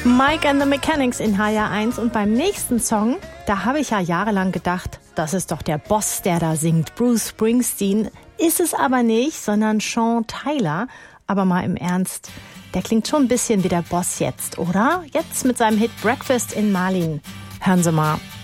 Mike and the Mechanics in HR1 und beim nächsten Song, da habe ich ja jahrelang gedacht, das ist doch der Boss, der da singt, Bruce Springsteen. Ist es aber nicht, sondern Sean Tyler. Aber mal im Ernst, der klingt schon ein bisschen wie der Boss jetzt, oder? Jetzt mit seinem Hit Breakfast in Marlin. Hören Sie mal.